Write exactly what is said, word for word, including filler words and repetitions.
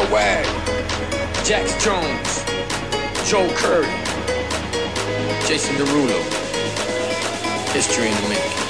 Swag, Jax Jones, Joe Curry, Jason Derulo. History in the making.